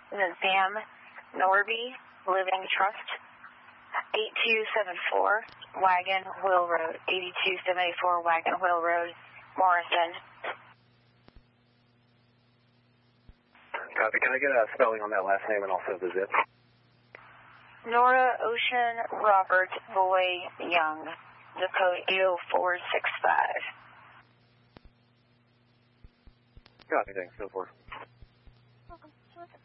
And then Sam Norby, Living Trust, 8274 Wagon Wheel Road, 8274 Wagon Wheel Road, Morrison. Copy. Can I get a spelling on that last name and also the zip? Nora Ocean Robert Boy Young, zip code 80465. Copy, thanks. Go for it. Welcome.